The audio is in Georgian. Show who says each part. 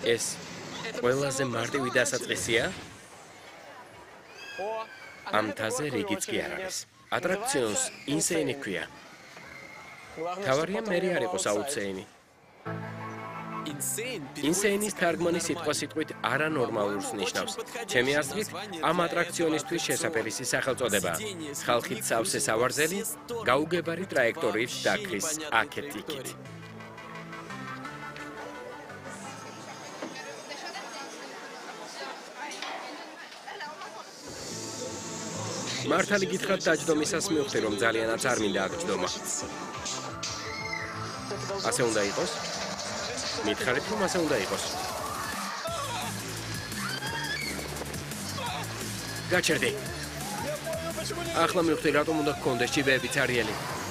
Speaker 1: ეს ყველაზე მარტივი დასაწყისია? ამ მთაზე რიგიც კი არ არის. ატრაქციონს ინსეინი ჰქვია. თავარია მერი არ იყოს აუთსეინი. ინსეინის თარგმანი სიტყვასიტყვით არანორმალურს ნიშნავს. ჩემი აზრით, ამ ატრაქციონისთვის შესაფერისი სახელწოდებაა. ხალხით სავსე სავარძელი, გაუგებარი ტრაექტორით დაქრის აქეთ იქით. მართალი გითხრათ დაჯდომისას მივხვდი, რომ ძალიანაც არ მინდა აქ ჯდომა. ასე უნდა იყოს? მითხარით, რომ ასე უნდა იყოს. გაჩერდი. ახლა მივხვდი, რატომ უნდა გქონდეს ჭიბეები ცარიელი.